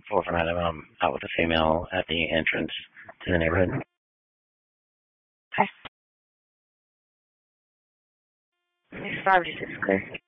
forefront of out with a female at the entrance to the neighborhood. Okay. 5 to 6 clear.